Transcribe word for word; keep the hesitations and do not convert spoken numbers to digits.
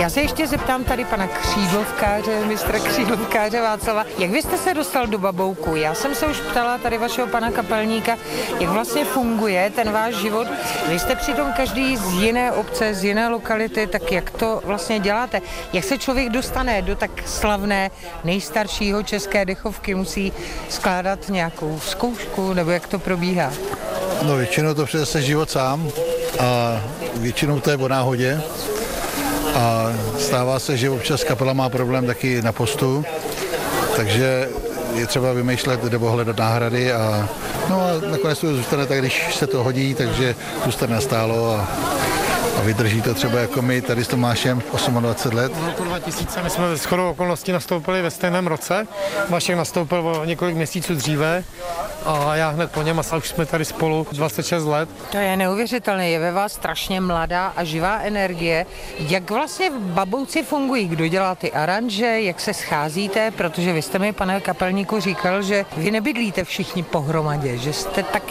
Já se ještě zeptám tady pana křídlovkáře, mistra křídlovkáře Václava, jak vy jste se dostal do Babouku? Já jsem se už ptala tady vašeho pana kapelníka, jak vlastně funguje ten váš život. Vy jste přitom každý z jiné obce, z jiné lokality, tak jak to vlastně děláte? Jak se člověk dostane do tak slavné nejstaršího české dechovky? Musí skládat nějakou zkoušku, nebo jak to probíhá? No většinou to přinese život sám a většinou to je o náhodě. A stává se, že občas kapela má problém taky na postu, takže je třeba vymýšlet nebo hledat náhrady a, no a nakonec to zůstane tak, když se to hodí, takže zůstane nastálo a, a vydrží to třeba jako my tady s Tomášem dvacet osm let. V roku dva tisíce my jsme shodou okolností nastoupili ve stejném roce. Vašek nastoupil o několik měsíců dříve a já hned po něm a už jsme tady spolu dvacet šest let. To je neuvěřitelné, je ve vás strašně mladá a živá energie. Jak vlastně v Babouci fungují? Kdo dělá ty aranže, jak se scházíte? Protože vy jste mi, pane kapelníku, říkal, že vy nebydlíte všichni pohromadě, že jste tak